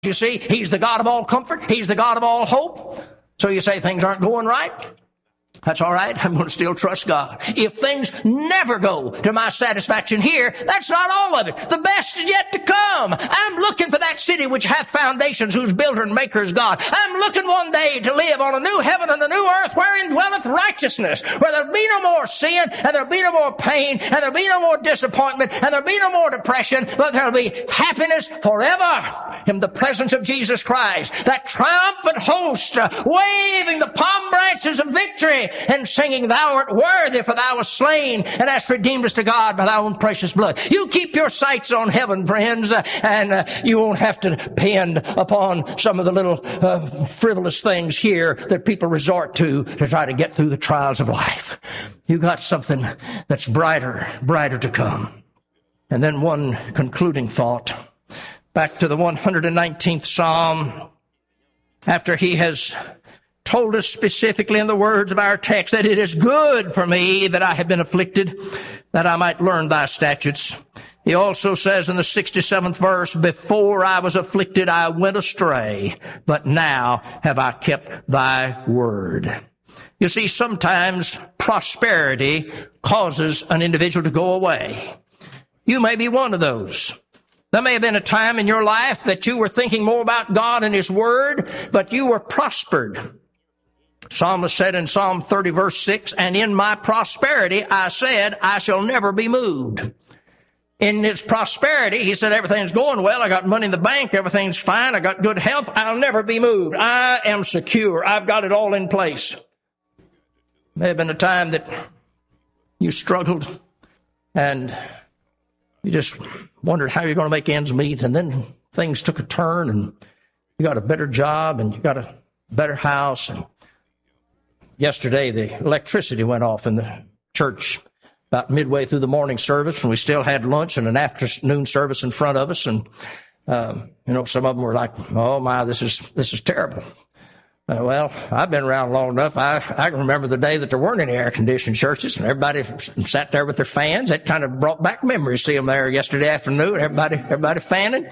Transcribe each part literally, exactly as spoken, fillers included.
You see, He's the God of all comfort. He's the God of all hope. So you say things aren't going right? That's all right. I'm going to still trust God. If things never go to my satisfaction here, that's not all of it. The best is yet to come. I'm looking for that city which hath foundations, whose builder and maker is God. I'm looking one day to live on a new heaven and a new earth wherein dwelleth righteousness, where there'll be no more sin, and there'll be no more pain, and there'll be no more disappointment, and there'll be no more depression, but there'll be happiness forever in the presence of Jesus Christ. That triumphant host uh, waving the palm branches of victory and singing, Thou art worthy, for Thou wast slain, and hast redeemed us to God by Thy own precious blood. You keep your sights on heaven, friends, uh, and uh, you won't have to depend upon some of the little uh, frivolous things here that people resort to to try to get through the trials of life. You got something that's brighter, brighter to come. And then one concluding thought. Back to the one hundred nineteenth Psalm, after he has told us specifically in the words of our text that it is good for me that I have been afflicted, that I might learn thy statutes. He also says in the sixty-seventh verse, before I was afflicted, I went astray, but now have I kept thy word. You see, sometimes prosperity causes an individual to go away. You may be one of those. There may have been a time in your life that you were thinking more about God and His Word, but you were prospered. Psalmist said in Psalm thirty, verse six, and in my prosperity I said, I shall never be moved. In his prosperity, he said, everything's going well. I got money in the bank. Everything's fine. I got good health. I'll never be moved. I am secure. I've got it all in place. May have been a time that you struggled and you just wondered how you're going to make ends meet. And then things took a turn and you got a better job and you got a better house. And yesterday, the electricity went off in the church about midway through the morning service, and we still had lunch and an afternoon service in front of us. And, um, you know, some of them were like, oh, my, this is this is terrible. Uh, well, I've been around long enough. I, I can remember the day that there weren't any air-conditioned churches, and everybody sat there with their fans. That kind of brought back memories. See them there yesterday afternoon, everybody, everybody fanning.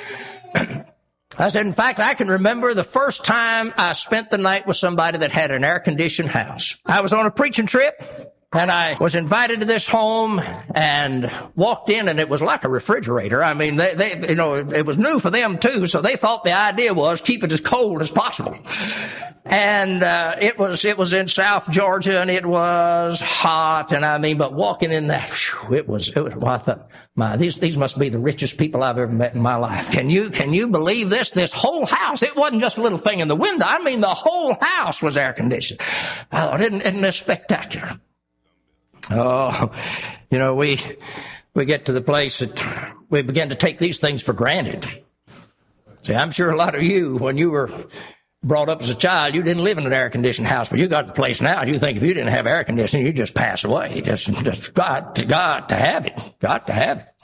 I said, in fact, I can remember the first time I spent the night with somebody that had an air-conditioned house. I was on a preaching trip, and I was invited to this home and walked in, and it was like a refrigerator. I mean, they, they, you know, it was new for them, too, so they thought the idea was keep it as cold as possible. And uh, it was it was in South Georgia, and it was hot, and I mean, but walking in that, whew, it was, it was, well, I thought, my, these these must be the richest people I've ever met in my life. Can you can you believe this? This whole house, it wasn't just a little thing in the window. I mean, the whole house was air conditioned. I thought, isn't, isn't this spectacular? Oh, you know, we we get to the place that we begin to take these things for granted. See, I'm sure a lot of you, when you were brought up as a child, you didn't live in an air-conditioned house, but you got the place now. You think if you didn't have air conditioning, you'd just pass away. Just, just got to, got to have it. Got to have it.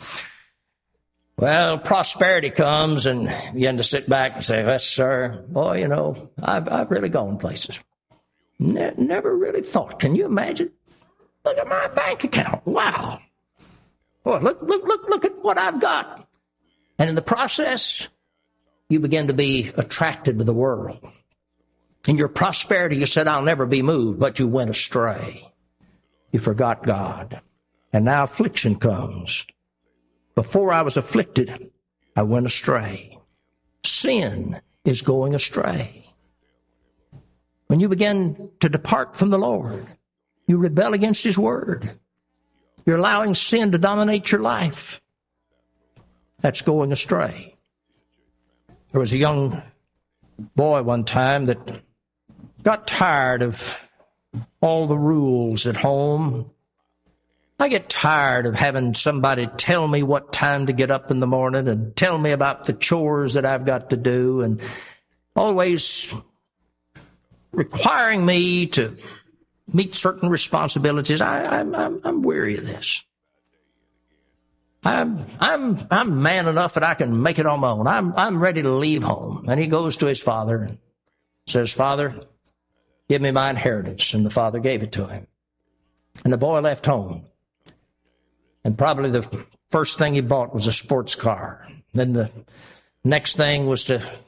Well, prosperity comes, and you begin to sit back and say, yes, sir, boy, you know, I've, I've really gone places. Ne- never really thought. Can you imagine? Look at my bank account. Wow. Boy, look, look, look, look at what I've got. And in the process, you begin to be attracted to the world. In your prosperity, you said, I'll never be moved, but you went astray. You forgot God. And now affliction comes. Before I was afflicted, I went astray. Sin is going astray. When you begin to depart from the Lord, you rebel against His Word. You're allowing sin to dominate your life. That's going astray. There was a young boy one time that got tired of all the rules at home. I get tired of having somebody tell me what time to get up in the morning and tell me about the chores that I've got to do and always requiring me to meet certain responsibilities. I, I'm, I'm, I'm weary of this. I'm, I'm, I'm man enough that I can make it on my own. I'm, I'm ready to leave home. And he goes to his father and says, Father, give me my inheritance. And the father gave it to him. And the boy left home. And probably the first thing he bought was a sports car. Then the next thing was to